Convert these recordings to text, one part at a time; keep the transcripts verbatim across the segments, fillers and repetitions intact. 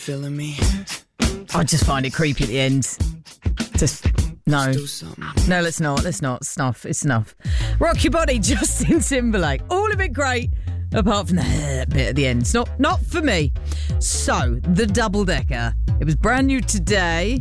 feeling me? I just find it creepy at the end. Just, no. Let's do something. No, let's not. Let's not. Snuff. It's enough. Rock Your Body, Justin Timberlake. All of it great, apart from the bit at the end. It's not, not for me. So, the double decker. It was brand new today.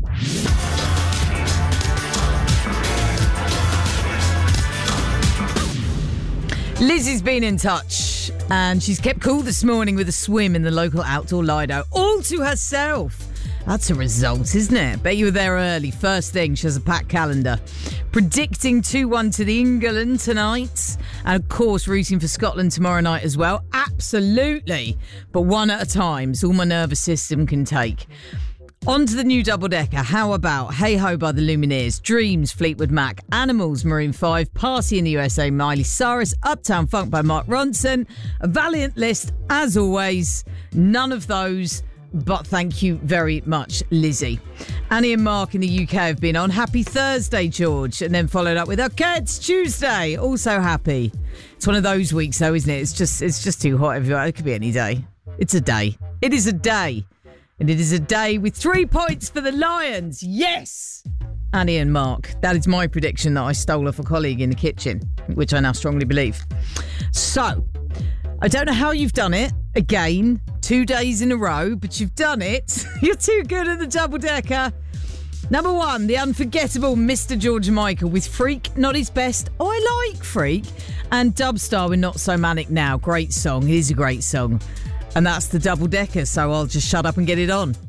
Lizzie's been in touch and she's kept cool this morning with a swim in the local outdoor Lido, all to herself. That's a result, isn't it? Bet you were there early. First thing, she has a packed calendar. Predicting two one to the England tonight. And of course, rooting for Scotland tomorrow night as well. Absolutely. But one at a time. It's all my nervous system can take. On to the new double-decker. How about Hey Ho by the Lumineers, Dreams, Fleetwood Mac, Animals, Maroon five, Party in the U S A, Miley Cyrus, Uptown Funk by Mark Ronson. A valiant list, as always. None of those, but thank you very much, Lizzie. Annie and Mark in the U K have been on. Happy Thursday, George. And then followed up with, okay, it's Tuesday. Also happy. It's one of those weeks, though, isn't it? It's just, it's just too hot everywhere. It could be any day. It's a day. It is a day. And it is a day with three points for the Lions. Yes! Annie and Mark. That is my prediction that I stole off a colleague in the kitchen, which I now strongly believe. So, I don't know how you've done it. Again, two days in a row, but you've done it. You're too good at the double-decker. Number one, the unforgettable Mister George Michael with Freak, not his best. Oh, I like Freak. And Dubstar with Not So Manic Now. Great song. It is a great song. And that's the double-decker, so I'll just shut up and get it on.